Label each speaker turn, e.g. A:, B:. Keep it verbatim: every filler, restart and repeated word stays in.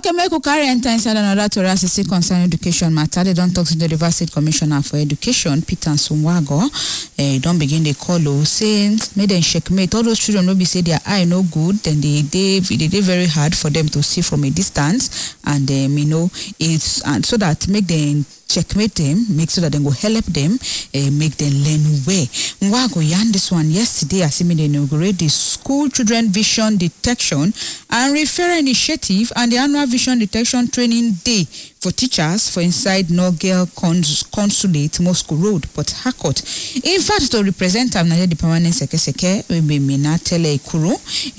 A: Okay, make we carry enter inside another Torah assistant concerning education matter. They don't talk to the River State Commissioner for Education, Peter Nsumwago. Eh, don't begin the call o saying make them checkmate. All those children will be say their eye no good, then they they they they very hard for them to see from a distance, and um, you know it's and so that make them checkmate them, make sure that they go help them, uh, make them learn well. Mwago yan this one yesterday as they inaugurate the School Children Vision Detection and Referral Initiative and the annual Vision Detection Training Day for teachers for inside Nogel Cons- Consulate, Moscow Road, Port Harcourt. In fact, to represent the permanent secretary, we may not tell a Kuro.